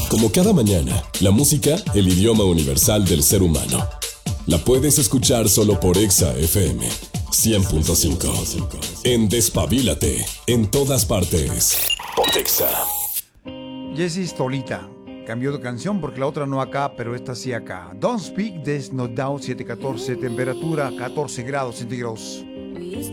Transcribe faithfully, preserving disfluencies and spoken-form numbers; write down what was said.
Como cada mañana, la música, el idioma universal del ser humano. La puedes escuchar solo por Exa F M cien punto cinco. En Despabilate, en todas partes. Pontexa. Jessie Stolita cambió de canción porque la otra no acá, pero esta sí acá. Don't Speak, There's No Doubt, siete catorce, temperatura catorce grados centígrados.